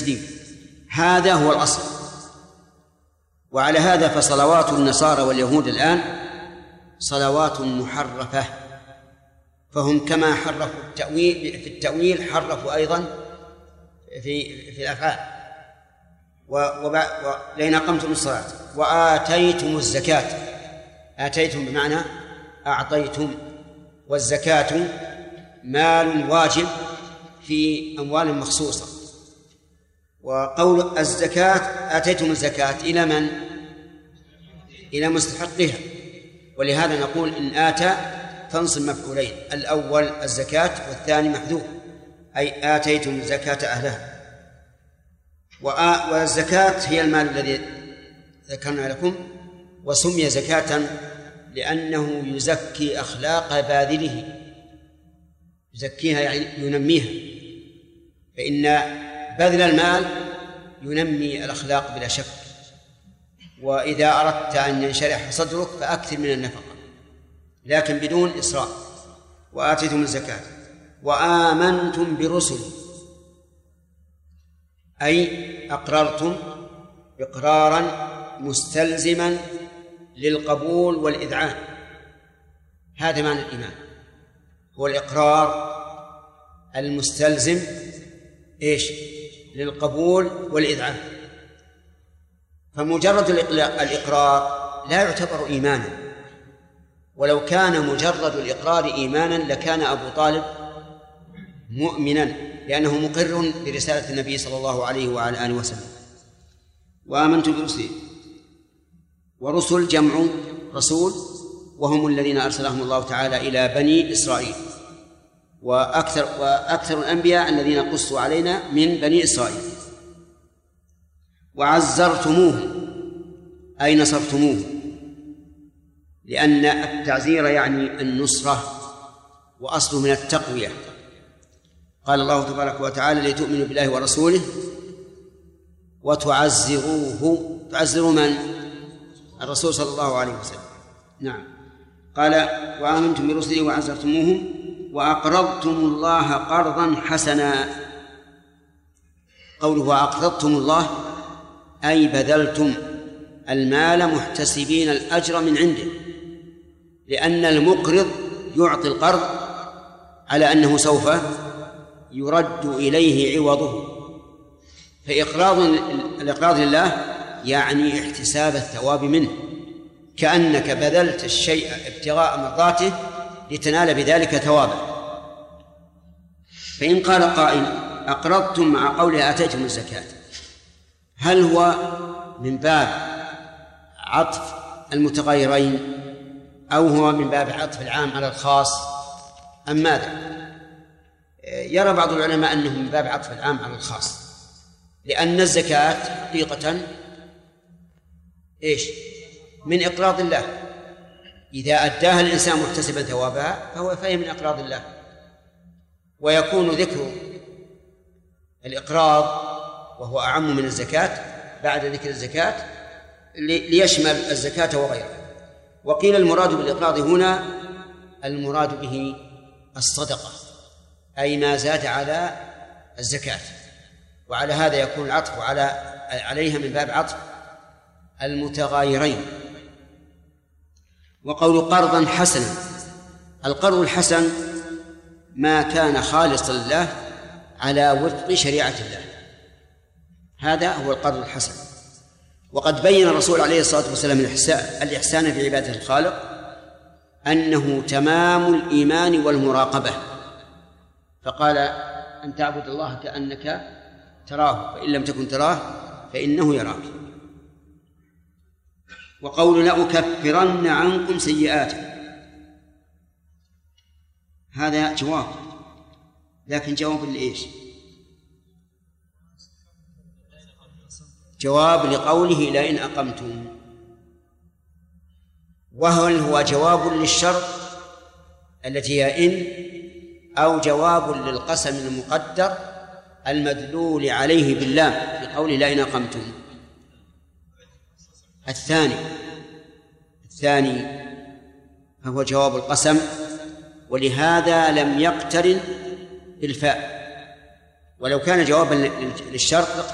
التسليم. هذا هو الأصل. وعلى هذا فصلوات النصارى واليهود الآن صلوات محرفة، فهم كما حرفوا التأويل في التأويل حرفوا أيضا في الأفعال. لئن أقمتم الصلاة وآتيتم الزكاة، آتيتم بمعنى أعطيتم، والزكاة مال واجب في أموال مخصوصة. وقول الزكاة آتيتم الزكاة إلى من؟ إلى مستحقها. ولهذا نقول إن آتى تنصب مفعولين، الأول الزكاة والثاني محذوف، أي آتيتم الزكاة أهلها. والزكاة هي المال الذي ذكرنا لكم، وسمي زكاة لأنه يزكي أخلاق باذله، يزكيها يعني ينميها، فإن بذل المال ينمي الأخلاق بلا شك. وإذا أردت أن ينشرح صدرك فأكثر من النفقة لكن بدون إسراف. وآتيتم الزكاة وآمنتم برسل، أي أقررتم إقرارا مستلزما للقبول والإذعان. هذا معنى الإيمان، هو الإقرار المستلزم إيش؟ للقبول والإذعان. فمجرد الإقرار لا يعتبر إيمانا، ولو كان مجرد الإقرار إيمانا لكان أبو طالب مؤمنا، لأنه مقر برسالة النبي صلى الله عليه وعلى آله وسلم. وآمنت برسله، ورسل جمع رسول، وهم الذين أرسلهم الله تعالى إلى بني إسرائيل، وأكثر الأنبياء الذين قصوا علينا من بني إسرائيل. وعزرتموه أي نصرتموه، لأن التعزير يعني النصرة، وأصله من التقوية. قال الله تبارك وتعالى لتؤمنوا بالله ورسوله وتعزروه. تعزروا من؟ الرسول صلى الله عليه وسلم. نعم. قال وآمنتم برسله وعزرتموهم وأقرضتم الله قرضا حسنا. قوله وأقرضتم الله أي بذلتم المال محتسبين الأجر من عنده، لأن المقرض يعطي القرض على أنه سوف يرد إليه عوضه. فالإقراض لله يعني احتساب الثواب منه، كأنك بذلت الشيء ابتغاء مرضاته لتنال بذلك ثوابا. فإن قال قائل أقرضتم مع قوله آتيتم الزكاة، هل هو من باب عطف المتغيرين أو هو من باب عطف العام على الخاص أم ماذا؟ يرى بعض العلماء أنه من باب عطف العام على الخاص، لأن الزكاة حقيقة إيش؟ من إقراض الله، إذا أداها الإنسان محتسبا ثوابها فهي من إقراض الله. ويكون ذكر الإقراض وهو أعم من الزكاة بعد ذكر الزكاة ليشمل الزكاة وغيرها. وقيل المراد بالإقراض هنا المراد به الصدقة، أي ما زاد على الزكاة، وعلى هذا يكون العطف عليها من باب عطف المتغايرين. وقول قرضا حسنا، القرض الحسن ما كان خالصا لله على وفق شريعة الله، هذا هو القرض الحسن. وقد بين الرسول عليه الصلاة والسلام الإحسان في عبادة الخالق أنه تمام الإيمان والمراقبة، فقال أن تعبد الله كأنك تراه فإن لم تكن تراه فإنه يراك. وقول لأكفرن عنكم سيئاتكم، هذا جواب، لكن جواب لإيش؟ جواب لقوله لئن أقمتم، وهل هو جواب للشرط التي هي إن، أو جواب للقسم المقدر المدلول عليه باللام في قوله لئن أقمتم؟ الثاني فهو جواب القسم، ولهذا لم يقترن بالفاء، ولو كان جوابا للشرط